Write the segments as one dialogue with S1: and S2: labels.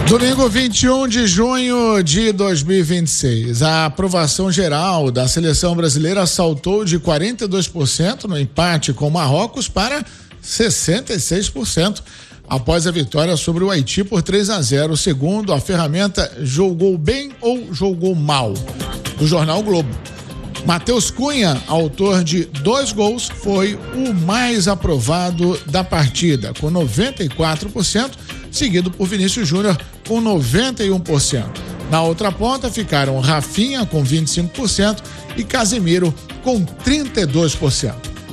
S1: Domingo 21 de junho de 2026, a aprovação geral da seleção brasileira saltou de 42% no empate com Marrocos para 66% após a vitória sobre o Haiti por 3-0, segundo a ferramenta Jogou Bem ou Jogou Mal, do jornal Globo. Matheus Cunha, autor de 2 gols, foi o mais aprovado da partida, com 94%, seguido por Vinícius Júnior, com 91%. Na outra ponta ficaram Rafinha, com 25%, e Casemiro, com 32%.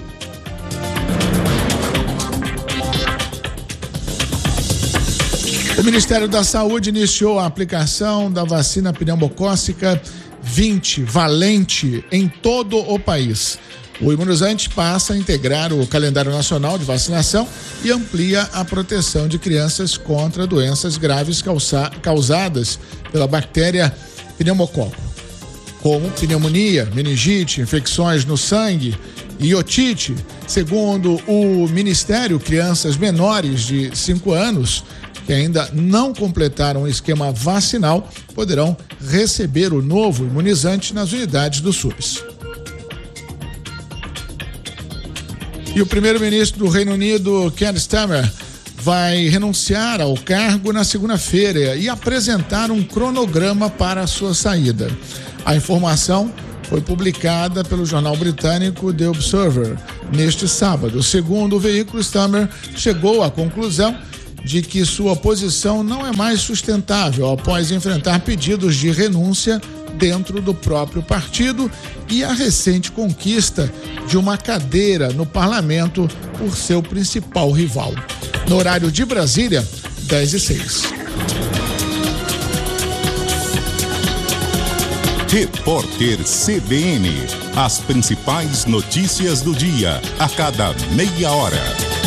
S1: O Ministério da Saúde iniciou a aplicação da vacina pneumocócica 20 valente em todo o país. O imunizante passa a integrar o calendário nacional de vacinação e amplia a proteção de crianças contra doenças graves causadas pela bactéria pneumococo, como pneumonia, meningite, infecções no sangue e otite. Segundo o Ministério, crianças menores de 5 anos que ainda não completaram o esquema vacinal poderão receber o novo imunizante nas unidades do SUS. E o primeiro-ministro do Reino Unido, Keir Starmer, vai renunciar ao cargo na segunda-feira e apresentar um cronograma para a sua saída. A informação foi publicada pelo jornal britânico The Observer neste sábado. Segundo o veículo, Starmer chegou à conclusão de que sua posição não é mais sustentável após enfrentar pedidos de renúncia dentro do próprio partido e a recente conquista de uma cadeira no parlamento por seu principal rival. No horário de Brasília, 10h06.
S2: Repórter CBN. As principais notícias do dia, a cada meia hora.